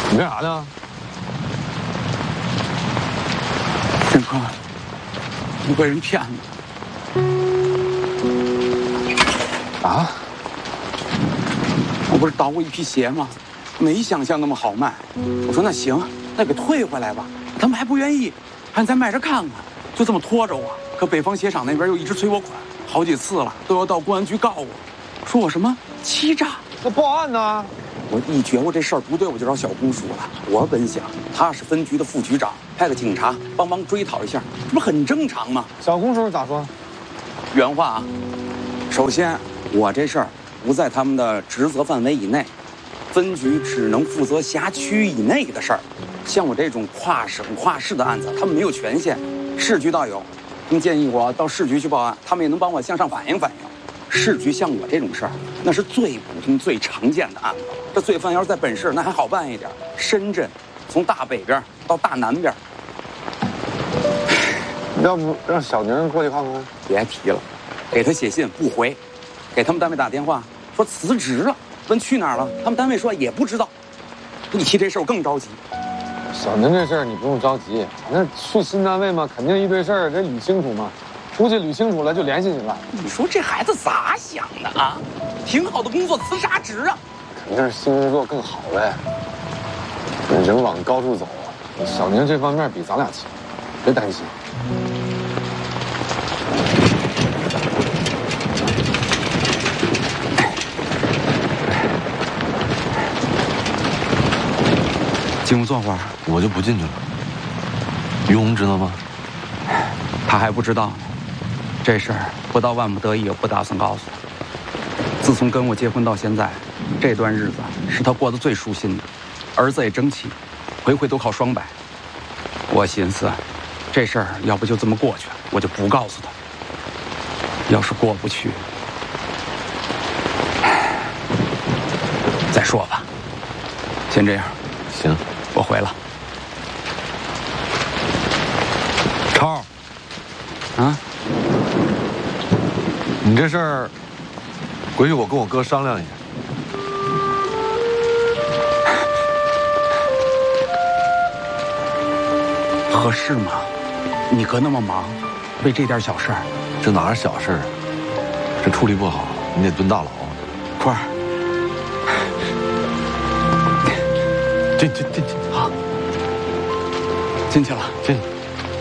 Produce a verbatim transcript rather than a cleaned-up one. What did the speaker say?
你干啥呢？ 天坤，我被人骗了。 啊？ 我不是倒过一批鞋吗？没想象那么好卖。我说那行，那给退回来吧。他们还不愿意，还再卖着看看，就这么拖着我。可北方鞋厂那边又一直催我款，好几次了，都要到公安局告我，说我什么欺诈。 那报案呢？ 我一觉悟这事儿不对，我就找小公署了。我本想他是分局的副局长，派个警察帮忙追讨一下，这不很正常吗？ 小公署咋说？ 原话啊，首先我这事儿不在他们的职责范围以内，分局只能负责辖区以内的事儿。像我这种跨省跨市的案子，他们没有权限，市局倒有。他们建议我到市局去报案，他们也能帮我向上反映反映。市局像我这种事儿，那是最普通、最常见的案子。这罪犯要是在本市，那还好办一点。深圳，从大北边到大南边， 要不让小宁过去看看？ 别提了，给他写信不回，给他们单位打电话说辞职了，问去哪儿了，他们单位说也不知道。一提这事儿我更着急。 小宁这事儿你不用着急，那去新单位嘛，肯定一堆事儿，得捋清楚嘛。估计捋清楚了就联系你了。 你说这孩子咋想的啊？挺好的工作辞啥职啊？ 肯定是新工作更好呗。人往高处走，小宁这方面比咱俩强，别担心。 进屋坐会儿， 我就不进去了。于红知道吗？ 他还不知道呢。这事儿不到万不得已，我不打算告诉他。自从跟我结婚到现在，这段日子是他过得最舒心的，儿子也争气，回回都考双百。我寻思，这事儿要不就这么过去，我就不告诉他。要是过不去，再说吧。先这样。 行， 我回了。 超， 啊， 你这事儿，回去我跟我哥商量一下。 合适吗？你哥那么忙，为这点小事儿， 这哪是小事儿啊？这处理不好，你得蹲大牢。 坤儿， 进进进进， 好，进去了， 进。